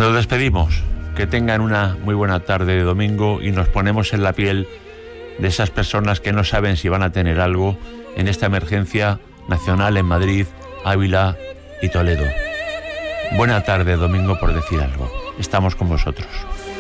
Nos despedimos. Que tengan una muy buena tarde de domingo y nos ponemos en la piel de esas personas que no saben si van a tener algo en esta emergencia nacional en Madrid, Ávila y Toledo. Buena tarde, domingo, por decir algo. Estamos con vosotros.